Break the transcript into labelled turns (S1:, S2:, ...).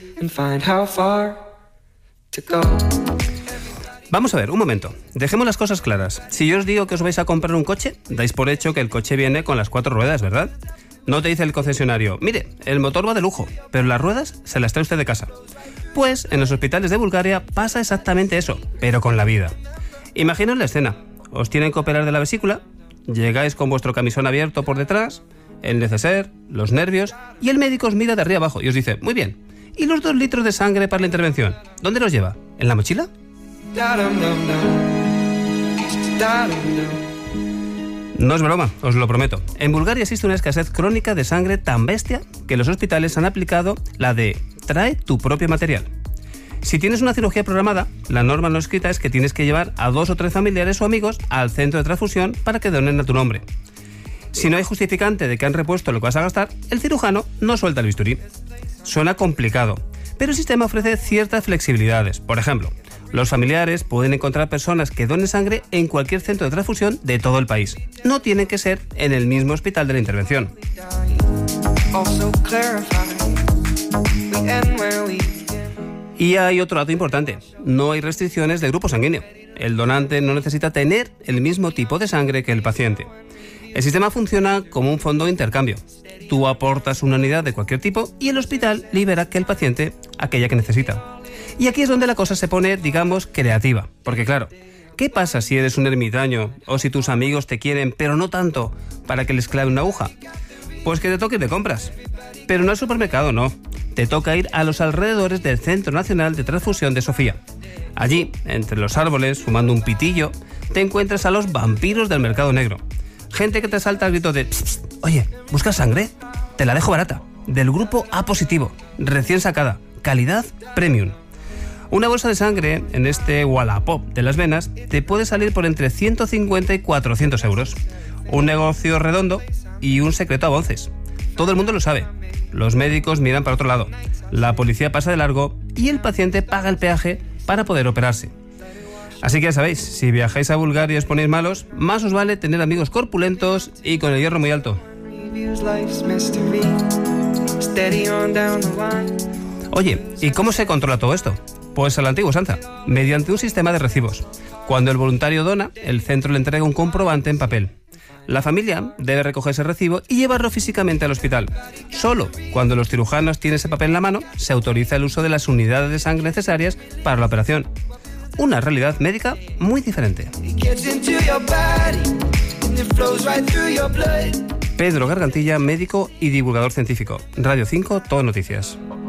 S1: Vamos a ver, un momento. Dejemos las cosas claras. Si yo os digo que os vais a comprar un coche, dais por hecho que el coche viene con las 4 ruedas, ¿verdad? No te dice el concesionario, mire, el motor va de lujo, pero las ruedas se las trae usted de casa. Pues en los hospitales de Bulgaria pasa exactamente eso, pero con la vida. Imaginaos la escena. Os tienen que operar de la vesícula, llegáis con vuestro camisón abierto por detrás, el neceser, los nervios, y el médico os mira de arriba abajo y os dice, muy bien, ¿y los 2 litros de sangre para la intervención? ¿Dónde los lleva? ¿En la mochila? No es broma, os lo prometo. En Bulgaria existe una escasez crónica de sangre tan bestia que los hospitales han aplicado la de trae tu propio material. Si tienes una cirugía programada, la norma no escrita es que tienes que llevar a 2 o 3 familiares o amigos al centro de transfusión para que donen a tu nombre. Si no hay justificante de que han repuesto lo que vas a gastar, el cirujano no suelta el bisturí. Suena complicado, pero el sistema ofrece ciertas flexibilidades. Por ejemplo, los familiares pueden encontrar personas que donen sangre en cualquier centro de transfusión de todo el país. No tienen que ser en el mismo hospital de la intervención. Y hay otro dato importante. No hay restricciones de grupo sanguíneo. El donante no necesita tener el mismo tipo de sangre que el paciente. El sistema funciona como un fondo de intercambio. Tú aportas una unidad de cualquier tipo y el hospital libera que el paciente aquella que necesita. Y aquí es donde la cosa se pone, digamos, creativa. Porque claro, ¿qué pasa si eres un ermitaño o si tus amigos te quieren, pero no tanto, para que les clave una aguja? Pues que te toque y te compras. Pero no al supermercado, no. Te toca ir a los alrededores del Centro Nacional de Transfusión de Sofía. Allí, entre los árboles, fumando un pitillo, te encuentras a los vampiros del mercado negro. Gente que te salta al grito de pss, pss, oye, ¿buscas sangre? Te la dejo barata. Del grupo A positivo, recién sacada, calidad premium. Una bolsa de sangre en este Wallapop de las venas te puede salir por entre 150 y 400 euros. Un negocio redondo y un secreto a voces. Todo el mundo lo sabe. Los médicos miran para otro lado. La policía pasa de largo y el paciente paga el peaje para poder operarse. Así que ya sabéis, si viajáis a Bulgaria y os ponéis malos, más os vale tener amigos corpulentos y con el hierro muy alto. Oye, ¿y cómo se controla todo esto? Pues a la antigua usanza, mediante un sistema de recibos. Cuando el voluntario dona, el centro le entrega un comprobante en papel. La familia debe recoger ese recibo y llevarlo físicamente al hospital. Solo cuando los cirujanos tienen ese papel en la mano, se autoriza el uso de las unidades de sangre necesarias para la operación. Una realidad médica muy diferente. Pedro Gargantilla, médico y divulgador científico. Radio 5, Todo Noticias.